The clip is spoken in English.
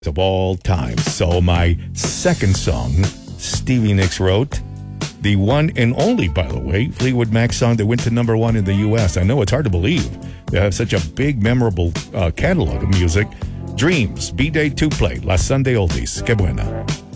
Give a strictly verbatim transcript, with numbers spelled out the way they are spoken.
of all time. So my second song, Stevie Nicks wrote, the one and only, by the way, Fleetwood Mac song that went to number one in the U S. I know it's hard to believe they have such a big, memorable uh, catalog of music. Dreams, B-Day two Play, La Sunday Oldies. Que buena.